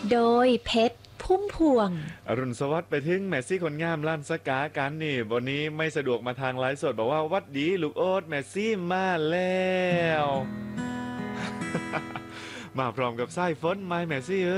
โดยเพชรพุ่มพวงอรุณสวัสดิ์ไปถึงแมซี่คนงามลั่นสกากันนี่วันนี้ไม่สะดวกมาทางไลฟ์สดบอกว่าวัดดีลูกโอ๊ตแมซี่มาแล้ว มาพร้อมกับไส้ฝนไม้แมซี่